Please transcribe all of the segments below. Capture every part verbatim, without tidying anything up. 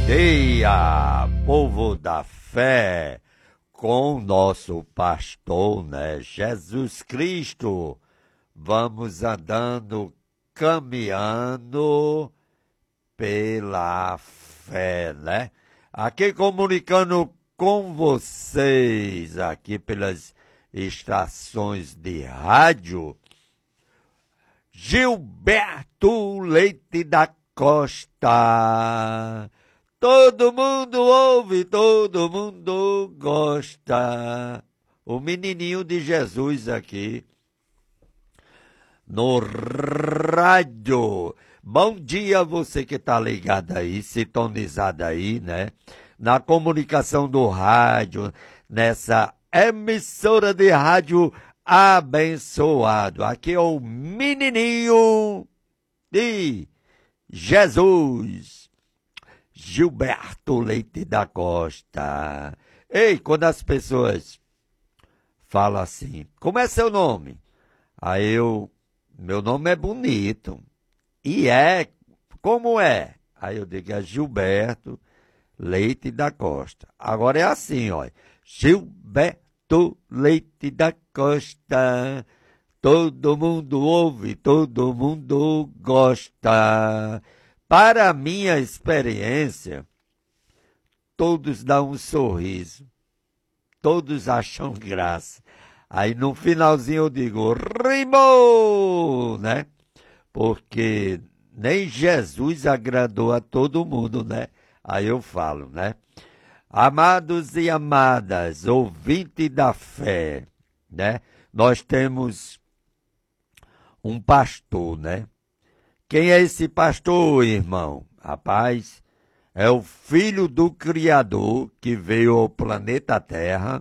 dia, povo da fé, com nosso pastor, né, Jesus Cristo. Vamos andando, caminhando pela fé, né? Aqui comunicando com vocês, aqui pelas estações de rádio, Gilberto Leite da Costa. Todo mundo ouve, todo mundo gosta. O menininho de Jesus aqui no rádio. Bom dia você que tá ligado aí, sintonizado aí, né? Na comunicação do rádio, nessa emissora de rádio abençoado. Aqui é o menininho de Jesus, Gilberto Leite da Costa. Ei, quando as pessoas falam assim, como é seu nome? Aí eu, meu nome é bonito. E é, como é? Aí eu digo, é Gilberto Leite da Costa. Agora é assim, ó. Gilberto Leite da Costa. Todo mundo ouve, todo mundo gosta. Para a minha experiência, todos dão um sorriso. Todos acham graça. Aí no finalzinho eu digo, rimou, né? Porque nem Jesus agradou a todo mundo, né? Aí eu falo, né? Amados e amadas, ouvinte da fé, né? Nós temos um pastor, né? Quem é esse pastor, irmão? Rapaz, é o filho do Criador que veio ao planeta Terra,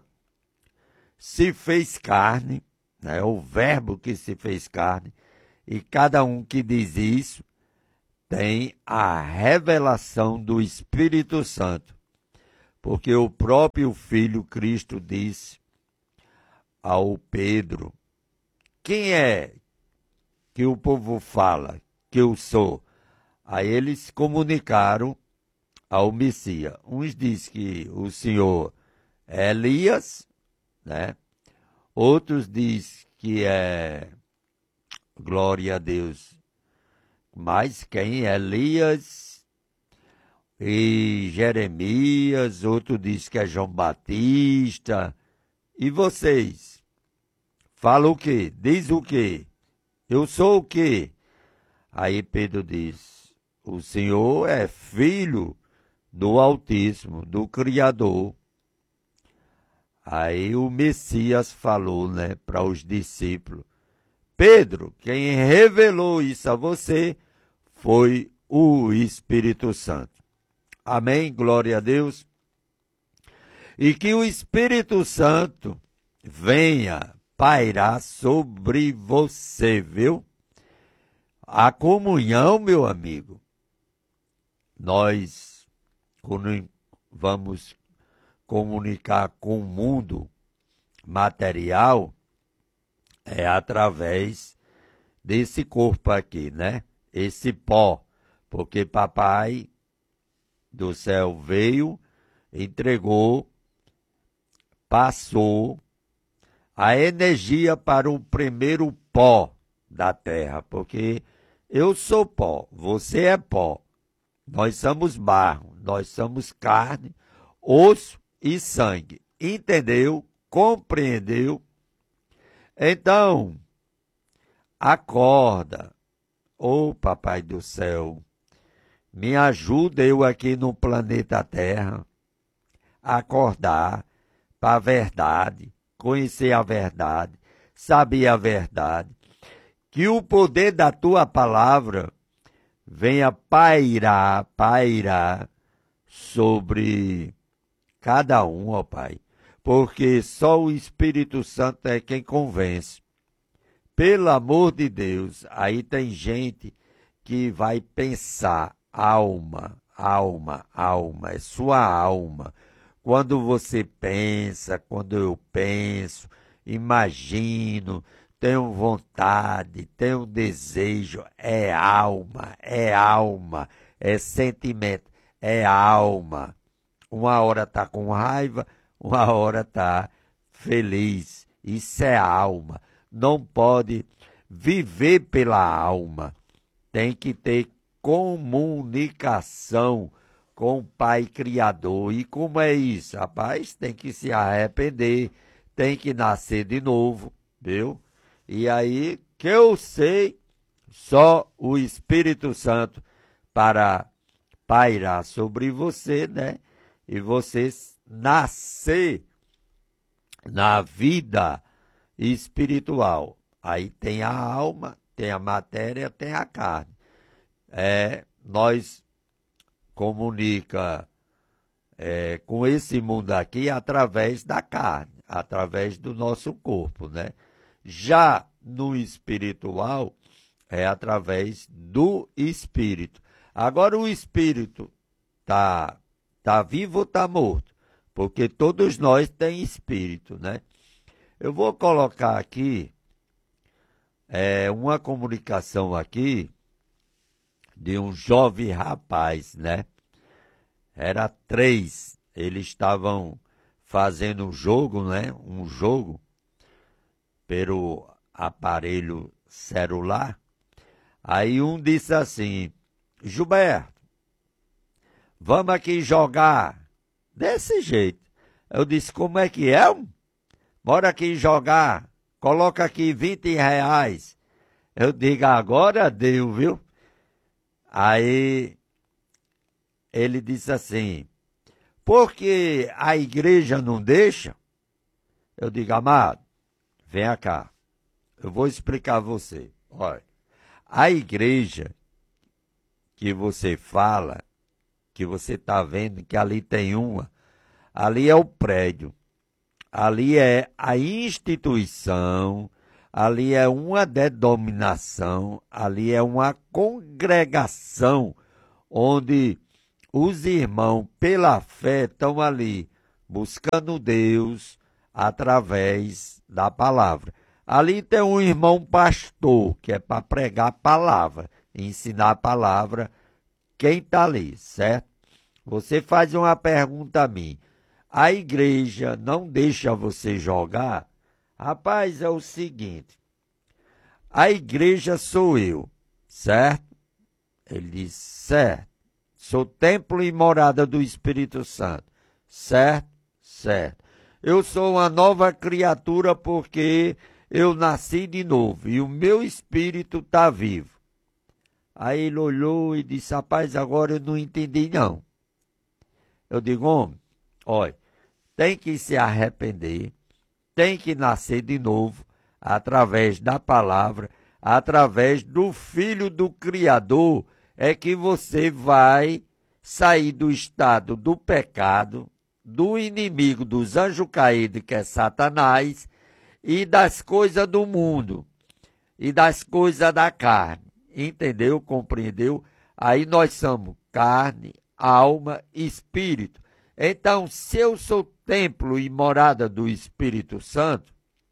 se fez carne, né? O verbo que se fez carne, e cada um que diz isso tem a revelação do Espírito Santo, porque o próprio Filho Cristo disse ao Pedro, quem é que o povo fala que eu sou? Aí eles comunicaram ao Messias. Uns dizem que o Senhor é Elias, né? Outros dizem que é, glória a Deus, mas quem? Elias e Jeremias, outro diz que é João Batista. E vocês? Falam o quê? Diz o quê? Eu sou o quê? Aí Pedro diz, o Senhor é filho do Altíssimo, do Criador. Aí o Messias falou, né, para os discípulos, Pedro, quem revelou isso a você foi o Espírito Santo. Amém? Glória a Deus. E que o Espírito Santo venha pairar sobre você, viu? A comunhão, meu amigo, nós quando vamos comunicar com o mundo material, é através desse corpo aqui, né? Esse pó, porque papai do céu veio, entregou, passou a energia para o primeiro pó da terra, porque eu sou pó, você é pó, nós somos barro, nós somos carne, osso e sangue. Entendeu? Compreendeu? Então, acorda, ô papai do céu, me ajuda eu aqui no planeta Terra a acordar para a verdade, conhecer a verdade, saber a verdade, que o poder da tua palavra venha pairar, pairar sobre cada um, ó Pai, porque só o Espírito Santo é quem convence. Pelo amor de Deus, aí tem gente que vai pensar, alma, alma, alma, é sua alma. Quando você pensa, quando eu penso, imagino, tenho vontade, tenho desejo, é alma, é alma, é sentimento, é alma. Uma hora está com raiva, uma hora está feliz. Isso é alma. Não pode viver pela alma. Tem que ter comunicação com o Pai Criador. E como é isso? Rapaz, tem que se arrepender, tem que nascer de novo, viu? E aí, que eu sei, só o Espírito Santo para pairar sobre você, né? E você nascer na vida espiritual. Aí tem a alma, tem a matéria, tem a carne. É, nós comunica é, com esse mundo aqui através da carne, através do nosso corpo, né? Já no espiritual é através do espírito. Agora o espírito tá tá vivo ou tá morto? Porque todos nós tem espírito, né? Eu vou colocar aqui é, uma comunicação aqui de um jovem rapaz, né? Era três, eles estavam fazendo um jogo, né? Um jogo pelo aparelho celular. Aí um disse assim: Gilberto, vamos aqui jogar. Desse jeito. Eu disse: como é que é? Bora aqui jogar. Coloca aqui vinte reais. Eu digo: agora deu, viu? Aí ele disse assim: porque a igreja não deixa? Eu digo: amado, vem cá. Eu vou explicar a você. Olha, a igreja que você fala, que você está vendo que ali tem uma, ali é o prédio, ali é a instituição, ali é uma denominação, ali é uma congregação, onde os irmãos, pela fé, estão ali buscando Deus através da palavra. Ali tem um irmão pastor, que é para pregar a palavra, ensinar a palavra, quem está ali, certo? Você faz uma pergunta a mim: a igreja não deixa você jogar? Rapaz, é o seguinte, a igreja sou eu, certo? Ele diz: certo. Sou templo e morada do Espírito Santo, certo? Certo. Eu sou uma nova criatura porque eu nasci de novo e o meu espírito está vivo. Aí ele olhou e disse: rapaz, agora eu não entendi não. Eu digo: homem, olha, tem que se arrepender, tem que nascer de novo, através da palavra, através do Filho do Criador, é que você vai sair do estado do pecado, do inimigo dos anjos caídos, que é Satanás, e das coisas do mundo, e das coisas da carne. Entendeu? Compreendeu? Aí nós somos carne, alma e espírito. Então, se eu sou templo e morada do Espírito Santo,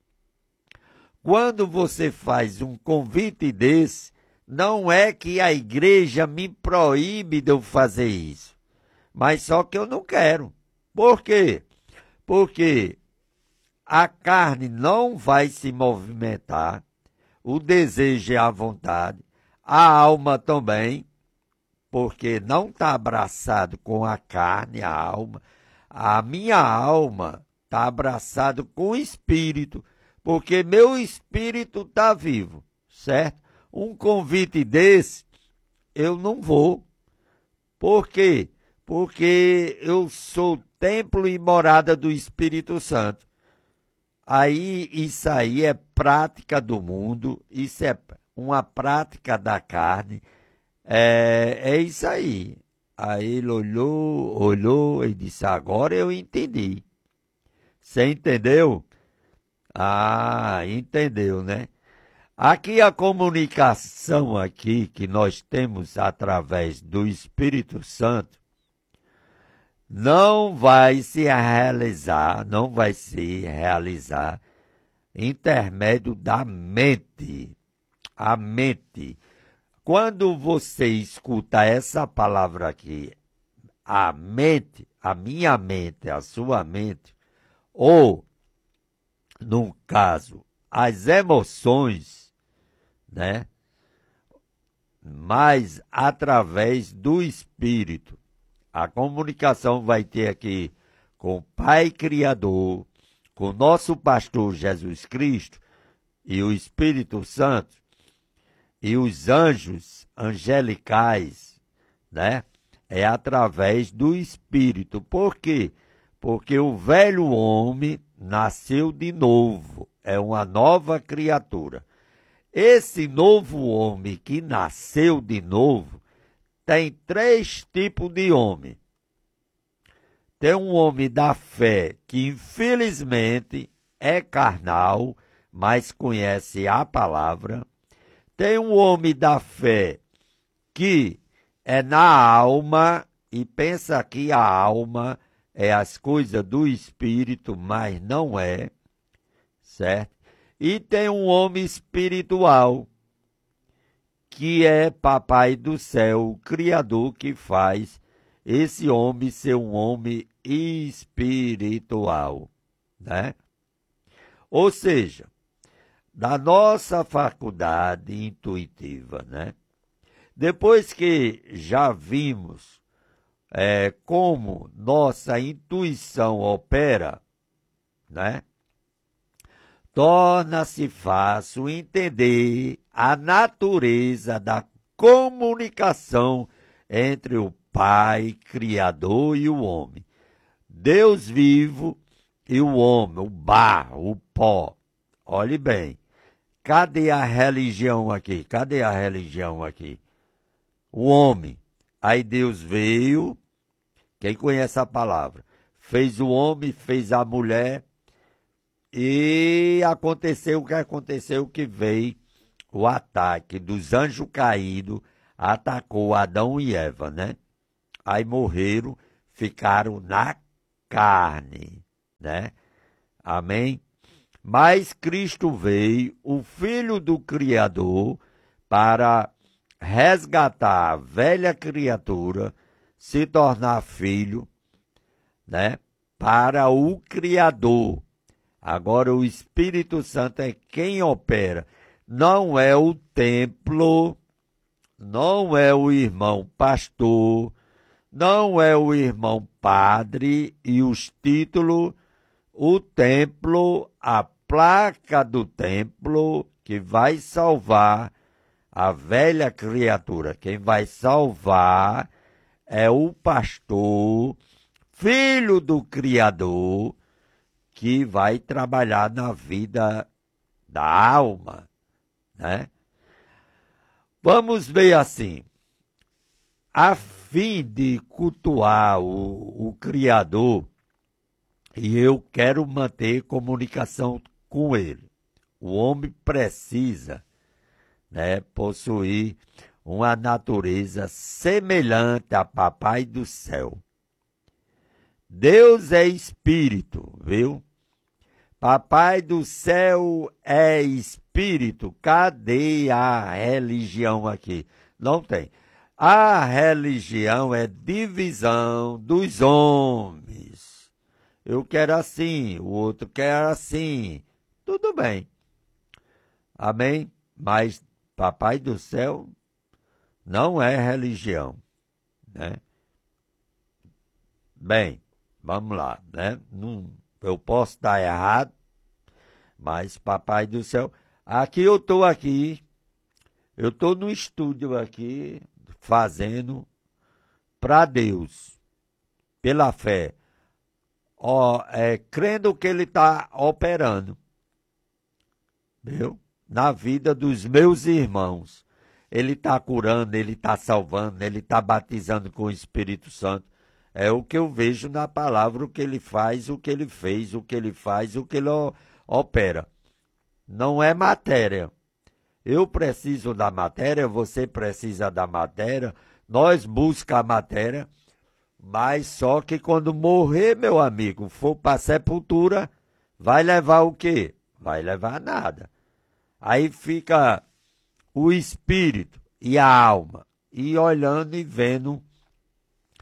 quando você faz um convite desse, não é que a igreja me proíbe de eu fazer isso, mas só que eu não quero. Por quê? Porque a carne não vai se movimentar, o desejo é a vontade, a alma também, porque não está abraçado com a carne, a alma. A minha alma está abraçado com o espírito, porque meu espírito está vivo, certo? Um convite desse, eu não vou. Por quê? Porque eu sou templo e morada do Espírito Santo. Aí, isso aí é prática do mundo, isso é uma prática da carne, é, é isso aí. Aí ele olhou, olhou e disse: agora eu entendi. Você entendeu? Ah, entendeu, né? Aqui a comunicação aqui que nós temos através do Espírito Santo não vai se realizar, não vai se realizar intermédio da mente. A mente. Quando você escuta essa palavra aqui, a mente, a minha mente, a sua mente, ou, num caso, as emoções, né? Mas através do Espírito. A comunicação vai ter aqui com o Pai Criador, com o nosso pastor Jesus Cristo e o Espírito Santo e os anjos angelicais, né? É através do Espírito. Por quê? Porque o velho homem nasceu de novo, é uma nova criatura. Esse novo homem que nasceu de novo tem três tipos de homem. Tem um homem da fé que infelizmente é carnal, mas conhece a palavra. Tem um homem da fé que é na alma e pensa que a alma é as coisas do espírito, mas não é, certo? E tem um homem espiritual, que é Papai do Céu, o Criador, que faz esse homem ser um homem espiritual, né? Ou seja, da nossa faculdade intuitiva, né? Depois que já vimos é, como nossa intuição opera, né? Torna-se fácil entender a natureza da comunicação entre o Pai Criador e o homem. Deus vivo e o homem, o barro, o pó. Olhe bem, cadê a religião aqui? Cadê a religião aqui? O homem. Aí Deus veio, quem conhece a palavra, fez o homem, fez a mulher, e aconteceu o que aconteceu, que veio o ataque dos anjos caídos, atacou Adão e Eva, né? Aí morreram, ficaram na carne, né? Amém? Mas Cristo veio, o Filho do Criador, para resgatar a velha criatura, se tornar filho, né? Para o Criador. Agora o Espírito Santo é quem opera. Não é o templo, não é o irmão pastor, não é o irmão padre e os títulos, o templo, a placa do templo que vai salvar a velha criatura. Quem vai salvar é o pastor, filho do Criador, que vai trabalhar na vida da alma, né? Vamos ver assim, a fim de cultuar o, o Criador, e eu quero manter comunicação com ele. O homem precisa, né, possuir uma natureza semelhante a Papai do Céu. Deus é espírito, viu? Papai do Céu é espírito. Cadê a religião aqui? Não tem. A religião é divisão dos homens. Eu quero assim, o outro quer assim. Tudo bem. Amém? Mas Papai do Céu não é religião, né? Bem, vamos lá, né? Não, eu posso estar errado, mas Papai do Céu... Aqui eu estou aqui, eu estou no estúdio aqui, fazendo para Deus, pela fé, ó, é, crendo que Ele está operando, viu? Na vida dos meus irmãos. Ele está curando, Ele está salvando, Ele está batizando com o Espírito Santo. É o que eu vejo na palavra, o que Ele faz, o que Ele fez, o que Ele faz, o que Ele opera. Não é matéria. Eu preciso da matéria, você precisa da matéria, nós buscamos a matéria, mas só que quando morrer, meu amigo, for para a sepultura, vai levar o quê? Vai levar nada. Aí fica o espírito e a alma, e olhando e vendo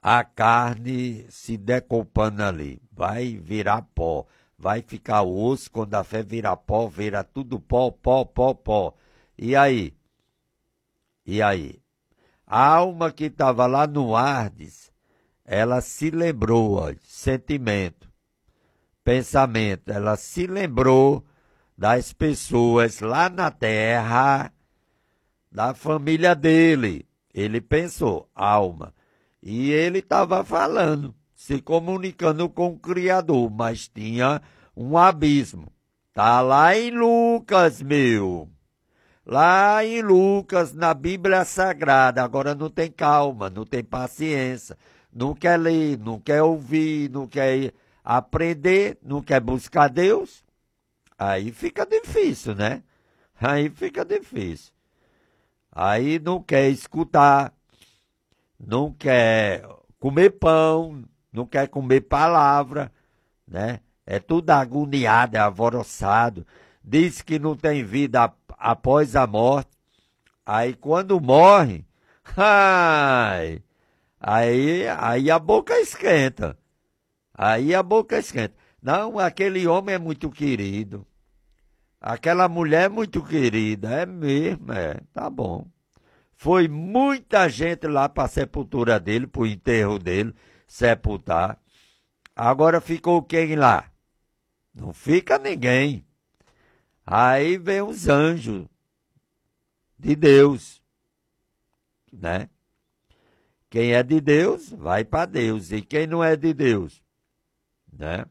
a carne se decompando ali, vai virar pó, vai ficar osso, quando a fé virar pó, vira tudo pó, pó, pó, pó. E aí? E aí? A alma que estava lá no Hades, ela se lembrou, ó, sentimento, pensamento, ela se lembrou das pessoas lá na terra, da família dele. Ele pensou, alma. E ele estava falando, se comunicando com o Criador, mas tinha um abismo. Tá lá em Lucas, meu. Lá em Lucas, na Bíblia Sagrada. Agora não tem calma, não tem paciência. Não quer ler, não quer ouvir, não quer aprender, não quer buscar Deus. Aí fica difícil, né? Aí fica difícil. Aí não quer escutar, não quer comer pão, não quer comer palavra, né? É tudo agoniado, é alvoroçado. Diz que não tem vida após a morte. Aí quando morre, ai, aí, aí a boca esquenta. Aí a boca esquenta. Não, aquele homem é muito querido. Aquela mulher é muito querida. É mesmo, é. Tá bom. Foi muita gente lá para a sepultura dele, para o enterro dele, sepultar. Agora ficou quem lá? Não fica ninguém. Aí vem os anjos de Deus, né? Quem é de Deus, vai para Deus. E quem não é de Deus, né?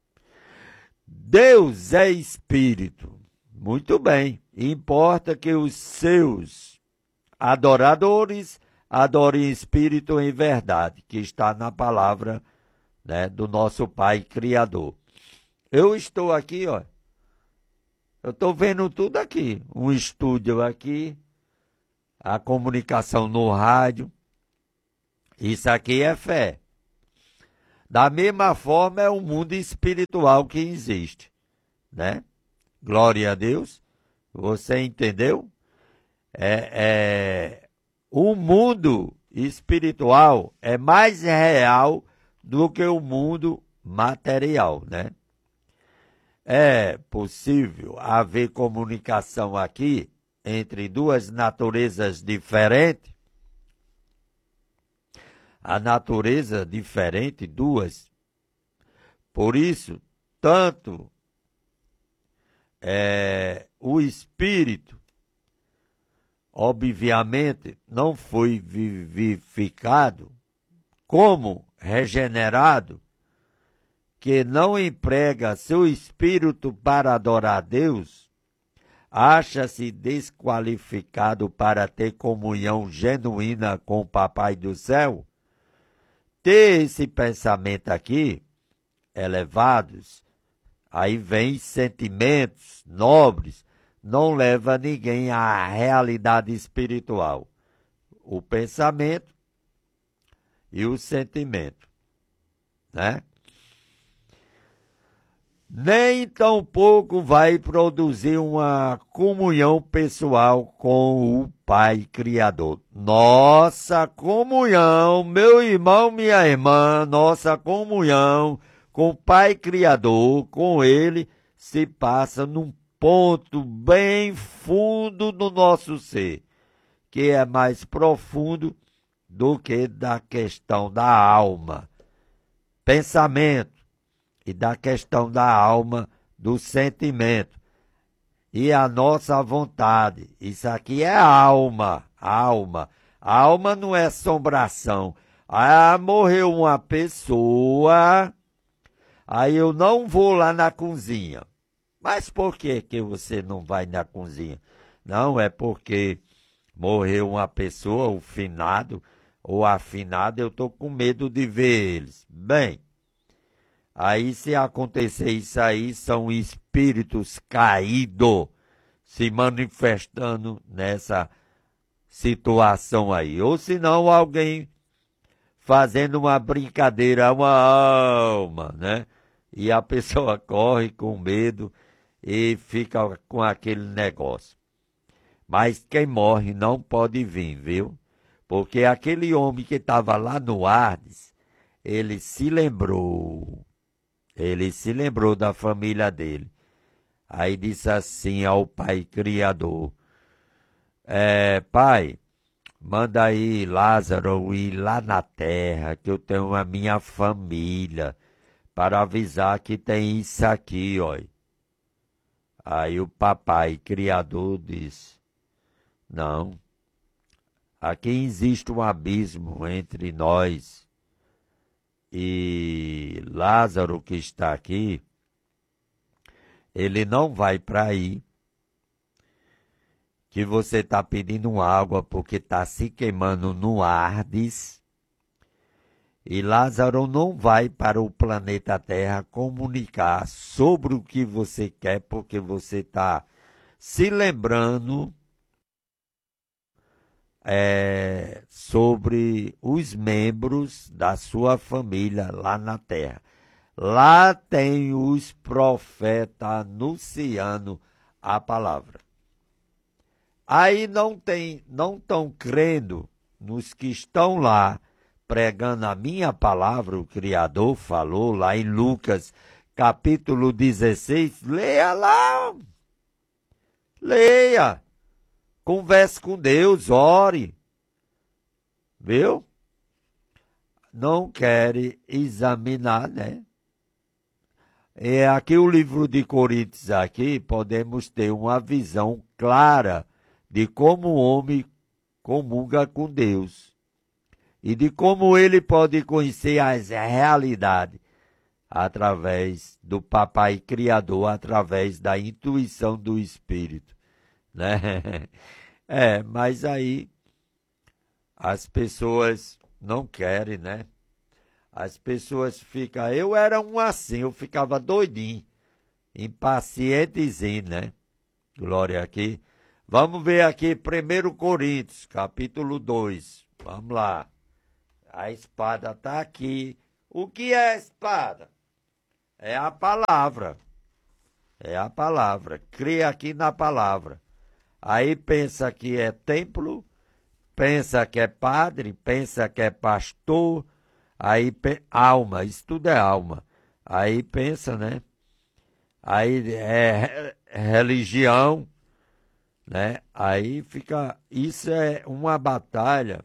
Deus é espírito. Muito bem. Importa que os seus adoradores adorem espírito em verdade, que está na palavra, né, do nosso Pai Criador. Eu estou aqui, ó. Eu estou vendo tudo aqui. Um estúdio aqui, a comunicação no rádio. Isso aqui é fé. Da mesma forma é o mundo espiritual que existe, né? Glória a Deus. Você entendeu? É, é, o mundo espiritual é mais real do que o mundo material, né? É possível haver comunicação aqui entre duas naturezas diferentes. A natureza diferente, duas. Por isso, tanto é, o espírito, obviamente, não foi vivificado, como regenerado, que não emprega seu espírito para adorar a Deus, acha-se desqualificado para ter comunhão genuína com o Papai do Céu? Ter esse pensamento aqui, elevados, aí vem sentimentos nobres, não leva ninguém à realidade espiritual. O pensamento e o sentimento, né? Nem tampouco vai produzir uma comunhão pessoal com o Pai Criador. Nossa comunhão, meu irmão, minha irmã, nossa comunhão com o Pai Criador, com Ele, se passa num ponto bem fundo do nosso ser, que é mais profundo do que da questão da alma, pensamento, e da questão da alma, do sentimento. E a nossa vontade. Isso aqui é alma, alma. Alma não é assombração. Ah, morreu uma pessoa, aí eu não vou lá na cozinha. Mas por que que você não vai na cozinha? Não, é porque morreu uma pessoa, o finado ou afinado, eu estou com medo de ver eles. Bem, aí, se acontecer isso aí, são espíritos caídos se manifestando nessa situação aí. Ou senão alguém fazendo uma brincadeira, uma alma, né? E a pessoa corre com medo e fica com aquele negócio. Mas quem morre não pode vir, viu? Porque aquele homem que estava lá no Hades, ele se lembrou, ele se lembrou da família dele. Aí disse assim ao Pai Criador, é, Pai, manda aí Lázaro ir lá na terra, que eu tenho a minha família, para avisar que tem isso aqui, ó. Aí o papai criador disse, não, aqui existe um abismo entre nós e Lázaro que está aqui, ele não vai para aí, que você está pedindo água porque está se queimando no Hades, e Lázaro não vai para o planeta Terra comunicar sobre o que você quer, porque você está se lembrando é, sobre os membros da sua família lá na Terra. Lá tem os profetas anunciando a palavra. Aí não tem, não estão crendo nos que estão lá pregando a minha palavra, o Criador falou lá em Lucas, capítulo dezesseis, leia lá, leia, converse com Deus, ore, viu? Não querem examinar, né? É aqui o livro de Coríntios, aqui podemos ter uma visão clara de como o homem comunga com Deus e de como ele pode conhecer as realidades através do Papai Criador, através da intuição do Espírito, né? É, mas aí as pessoas não querem, né? As pessoas ficam... Eu era um assim, eu ficava doidinho, impacientezinho, né? Glória aqui. Vamos ver aqui, primeiro Coríntios, capítulo dois. Vamos lá. A espada está aqui. O que é a espada? É a palavra. É a palavra. Crê aqui na palavra. Aí pensa que é templo, pensa que é padre, pensa que é pastor, aí alma, isso tudo é alma. Aí pensa, né? Aí é religião, né? Aí fica, isso é uma batalha,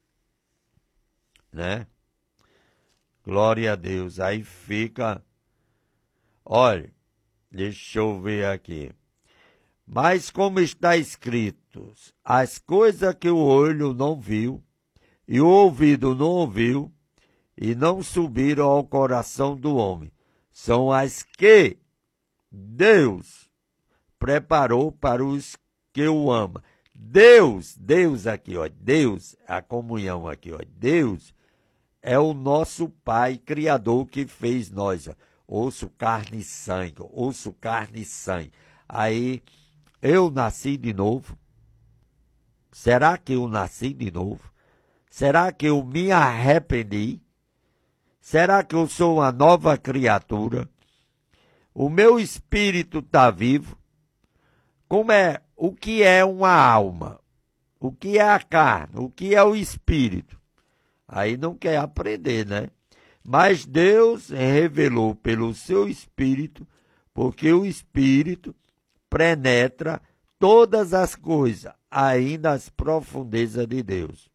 né? Glória a Deus. Aí fica, olha, deixa eu ver aqui. Mas como está escrito, as coisas que o olho não viu, e o ouvido não ouviu, e não subiram ao coração do homem, são as que Deus preparou para os que o amam. Deus, Deus aqui, ó, Deus, a comunhão aqui, ó, Deus é o nosso Pai Criador que fez nós, ó, osso, carne e sangue, osso, carne e sangue. Aí, eu nasci de novo? Será que eu nasci de novo? Será que eu me arrependi? Será que eu sou uma nova criatura? O meu espírito está vivo? Como é? O que é uma alma? O que é a carne? O que é o espírito? Aí não quer aprender, né? Mas Deus revelou pelo seu espírito, porque o espírito penetra todas as coisas, ainda as profundezas de Deus.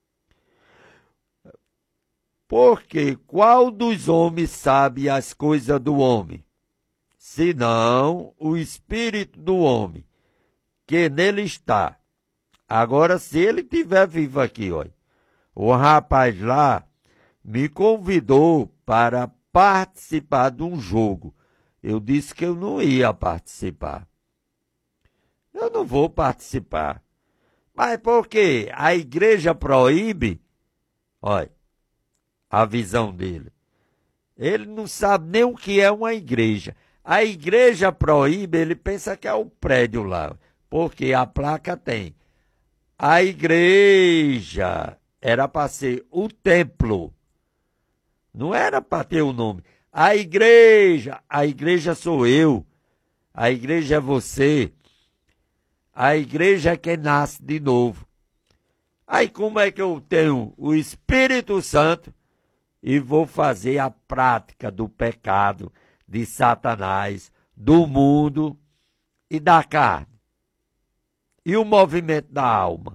Porque qual dos homens sabe as coisas do homem? Senão o espírito do homem, que nele está. Agora, se ele estiver vivo aqui, olha, o rapaz lá me convidou para participar de um jogo. Eu disse que eu não ia participar. Eu não vou participar. Mas por quê? A igreja proíbe? Olha, a visão dele. Ele não sabe nem o que é uma igreja. A igreja proíbe, ele pensa que é o prédio lá, porque a placa tem. A igreja era para ser o templo. Não era para ter o nome. A igreja, a igreja sou eu. A igreja é você. A igreja é quem nasce de novo. Aí como é que eu tenho o Espírito Santo e vou fazer a prática do pecado, de Satanás, do mundo e da carne? E o movimento da alma?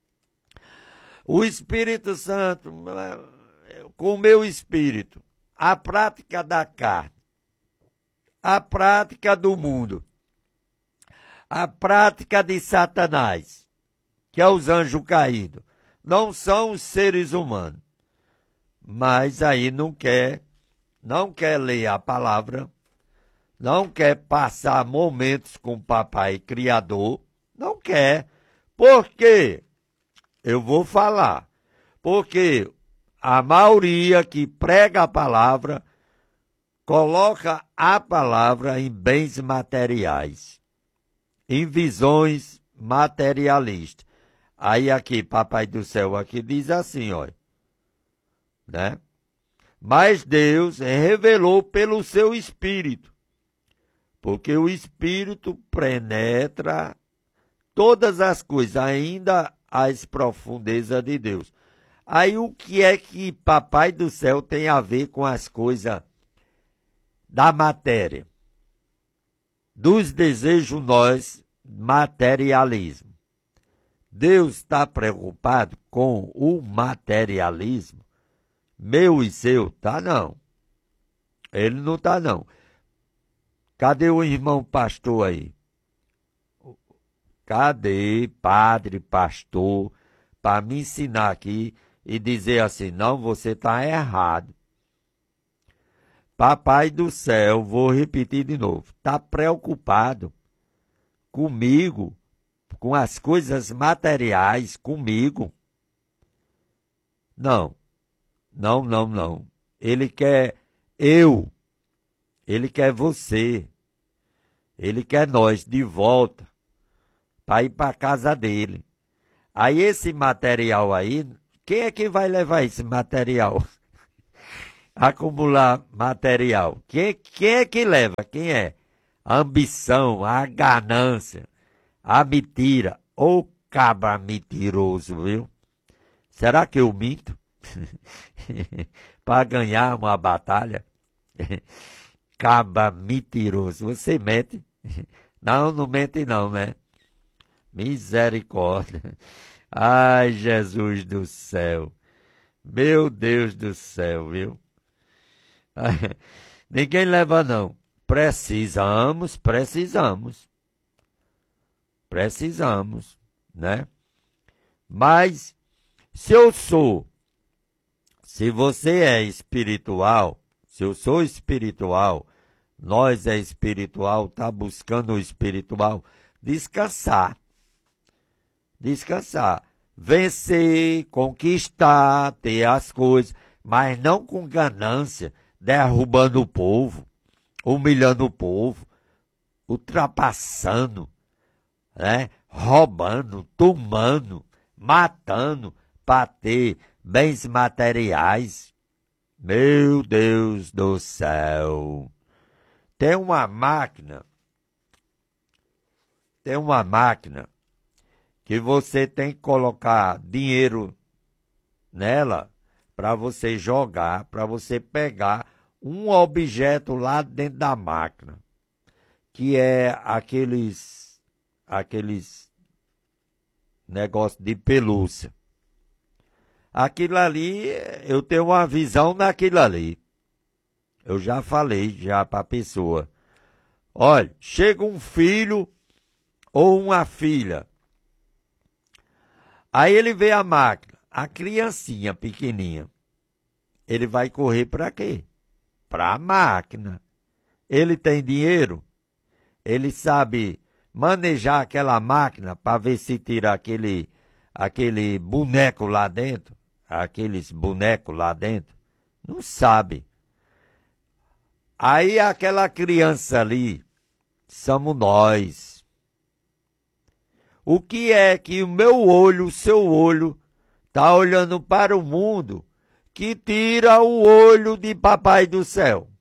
O Espírito Santo, com o meu espírito, a prática da carne, a prática do mundo, a prática de Satanás, que é os anjos caídos, não são os seres humanos. Mas aí não quer, não quer ler a palavra, não quer passar momentos com o papai criador, não quer. Por quê? Eu vou falar. Porque a maioria que prega a palavra, coloca a palavra em bens materiais, em visões materialistas. Aí aqui, Papai do Céu, aqui diz assim, olha, né? Mas Deus revelou pelo seu Espírito, porque o Espírito penetra todas as coisas, ainda as profundezas de Deus. Aí o que é que Papai do Céu tem a ver com as coisas da matéria? Dos desejos nós, materialismo. Deus está preocupado com o materialismo? Meu e seu, tá não. Ele não tá não. Cadê o irmão pastor aí? Cadê padre, pastor, para me ensinar aqui e dizer assim, não, você tá errado. Papai do Céu, vou repetir de novo, tá preocupado comigo, com as coisas materiais, comigo? Não, não, não, não. Ele quer eu, ele quer você, ele quer nós de volta para ir para a casa dele. Aí esse material aí, quem é que vai levar esse material? Acumular material. Quem, quem é que leva? Quem é? A ambição, a ganância, a mentira. Ô cabra mentiroso, viu? Será que eu minto? Para ganhar uma batalha? Cabra mentiroso. Você mente? Não, não mente não, né? Misericórdia. Ai, Jesus do céu. Meu Deus do céu, viu? Ai, ninguém leva não. Precisamos, precisamos. Precisamos, né? Mas, se eu sou, se você é espiritual, se eu sou espiritual, nós é espiritual, tá buscando o espiritual, descansar. Descansar. Vencer, conquistar, ter as coisas, mas não com ganância, derrubando o povo, humilhando o povo, ultrapassando, né? Roubando, tomando, matando, para ter bens materiais. Meu Deus do céu! Tem uma máquina, tem uma máquina que você tem que colocar dinheiro nela para você jogar, para você pegar um objeto lá dentro da máquina, que é aqueles, aqueles negócios de pelúcia. Aquilo ali, eu tenho uma visão naquilo ali. Eu já falei já para a pessoa. Olha, chega um filho ou uma filha. Aí ele vê a máquina, a criancinha pequenininha. Ele vai correr para quê? Para a máquina. Ele tem dinheiro? Ele sabe manejar aquela máquina para ver se tira aquele, aquele boneco lá dentro? Aqueles bonecos lá dentro? Não sabe. Aí aquela criança ali, somos nós. O que é que o meu olho, o seu olho, está olhando para o mundo que tira o olho de Papai do Céu?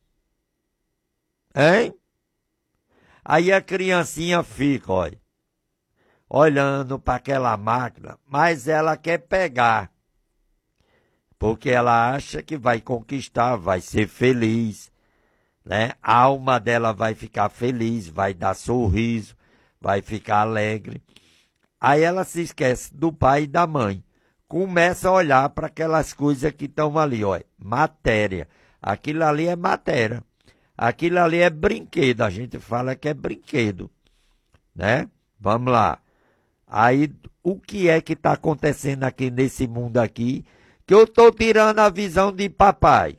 Hein? Aí a criancinha fica, olha. olhando para aquela máquina, mas ela quer pegar, porque ela acha que vai conquistar, vai ser feliz, né? A alma dela vai ficar feliz, vai dar sorriso, vai ficar alegre. Aí ela se esquece do pai e da mãe. Começa a olhar para aquelas coisas que estão ali, ó, matéria. Aquilo ali é matéria. Aquilo ali é brinquedo. A gente fala que é brinquedo, né? Vamos lá. Aí, o que é que está acontecendo aqui nesse mundo aqui? Que eu estou tirando a visão de papai.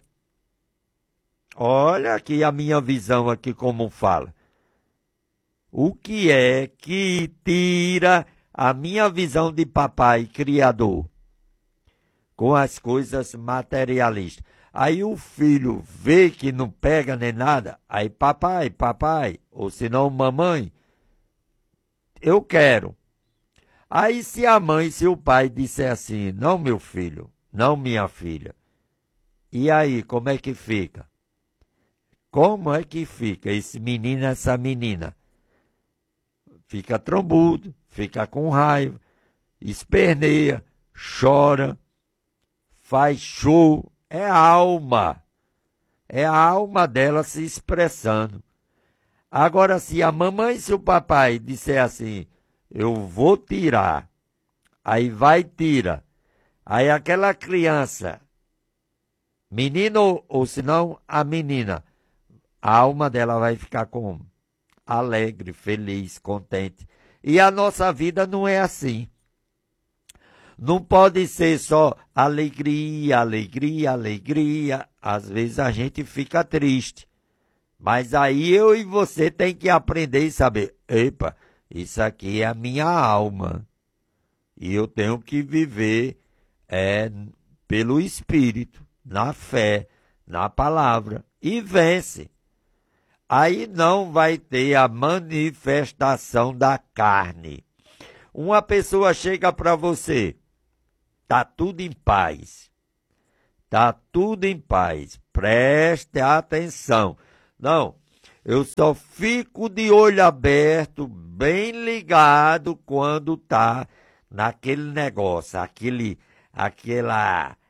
Olha aqui a minha visão aqui como fala. O que é que tira a minha visão de papai criador? Com as coisas materialistas. Aí o filho vê que não pega nem nada. Aí papai, papai, ou senão mamãe, eu quero. Aí se a mãe, se o pai disser assim, não meu filho, não minha filha. E aí, como é que fica? Como é que fica esse menino, essa menina? Fica trombudo, fica com raiva, esperneia, chora, faz show. É a alma. É a alma dela se expressando. Agora, se a mamãe e se o papai disser assim, eu vou tirar, aí vai tira. Aí aquela criança, menino ou se não a menina, a alma dela vai ficar como? Alegre, feliz, contente. E a nossa vida não é assim. Não pode ser só alegria, alegria, alegria. Às vezes a gente fica triste. Mas aí eu e você tem que aprender e saber, epa, isso aqui é a minha alma. E eu tenho que viver é, pelo Espírito, na fé, na palavra. E vence. Aí não vai ter a manifestação da carne. Uma pessoa chega para você, tá tudo em paz. Tá tudo em paz. Preste atenção. Não, eu só fico de olho aberto, bem ligado quando tá naquele negócio, aquele, aquela,